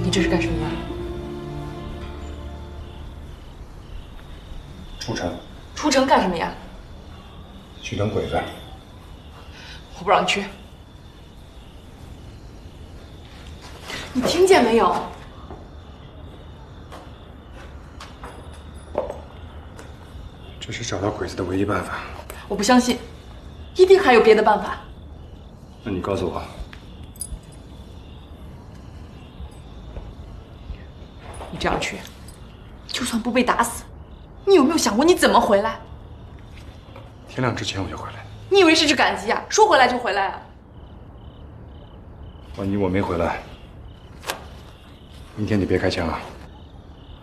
你这是干什么呀？ 出城。 出城干什么呀？ 去等鬼子。 我不让你去。你听见没有？ 这是找到鬼子的唯一办法。 我不相信，一定还有别的办法。 那你告诉我。 你这样去，就算不被打死，你有没有想过你怎么回来？ 天亮之前我就回来。 你以为是只赶集啊？说回来就回来啊？ 万一我没回来，明天你别开枪啊！